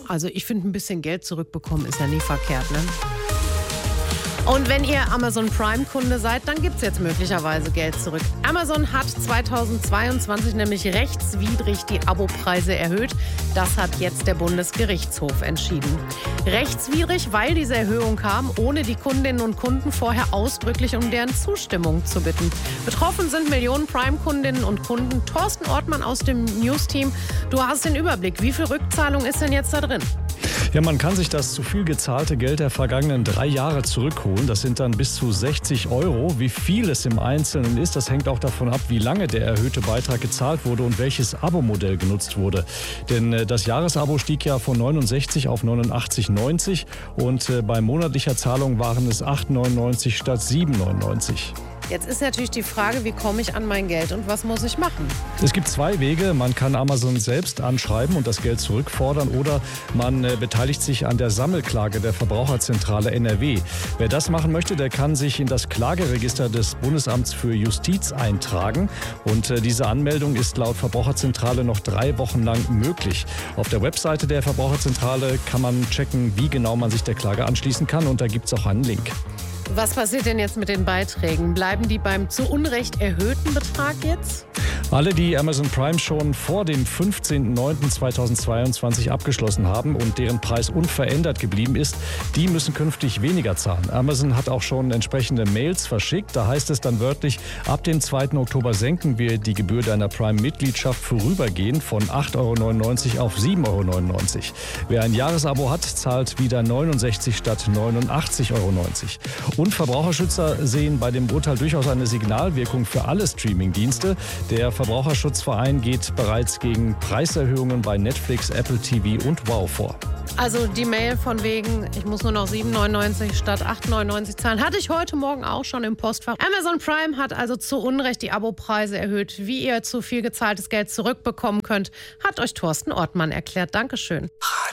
Also ich finde, ein bisschen Geld zurückbekommen ist ja nie verkehrt, ne? Und wenn ihr Amazon Prime-Kunde seid, dann gibt es jetzt möglicherweise Geld zurück. Amazon hat 2022 nämlich rechtswidrig die Abopreise erhöht. Das hat jetzt der Bundesgerichtshof entschieden. Rechtswidrig, weil diese Erhöhung kam, ohne die Kundinnen und Kunden vorher ausdrücklich um deren Zustimmung zu bitten. Betroffen sind Millionen Prime-Kundinnen und Kunden. Thorsten Ortmann aus dem News-Team, du hast den Überblick. Wie viel Rückzahlung ist denn jetzt da drin? Ja, man kann sich das zu viel gezahlte Geld der vergangenen 3 Jahre zurückholen. Das sind dann bis zu 60 Euro. Wie viel es im Einzelnen ist, das hängt auch davon ab, wie lange der erhöhte Beitrag gezahlt wurde und welches Abo-Modell genutzt wurde. Denn das Jahresabo stieg ja von 69 auf 89,90 und bei monatlicher Zahlung waren es 8,99 statt 7,99. Jetzt ist natürlich die Frage, wie komme ich an mein Geld und was muss ich machen? Es gibt 2 Wege. Man kann Amazon selbst anschreiben und das Geld zurückfordern oder man beteiligt sich an der Sammelklage der Verbraucherzentrale NRW. Wer das machen möchte, der kann sich in das Klageregister des Bundesamts für Justiz eintragen. Und diese Anmeldung ist laut Verbraucherzentrale noch 3 Wochen lang möglich. Auf der Webseite der Verbraucherzentrale kann man checken, wie genau man sich der Klage anschließen kann. Und da gibt es auch einen Link. Was passiert denn jetzt mit den Beiträgen? Bleiben die beim zu Unrecht erhöhten Betrag jetzt? Alle, die Amazon Prime schon vor dem 15.09.2022 abgeschlossen haben und deren Preis unverändert geblieben ist, die müssen künftig weniger zahlen. Amazon hat auch schon entsprechende Mails verschickt. Da heißt es dann wörtlich, ab dem 2. Oktober senken wir die Gebühr deiner Prime-Mitgliedschaft vorübergehend von 8,99 € auf 7,99 €. Wer ein Jahresabo hat, zahlt wieder 69 statt 89,90 €. Und Verbraucherschützer sehen bei dem Urteil durchaus eine Signalwirkung für alle Streamingdienste. Der Verbraucherschutzverein geht bereits gegen Preiserhöhungen bei Netflix, Apple TV und Wow vor. Also die Mail von wegen, ich muss nur noch 7,99 statt 8,99 zahlen, hatte ich heute Morgen auch schon im Postfach. Amazon Prime hat also zu Unrecht die Abopreise erhöht. Wie ihr zu viel gezahltes Geld zurückbekommen könnt, hat euch Thorsten Ortmann erklärt. Dankeschön.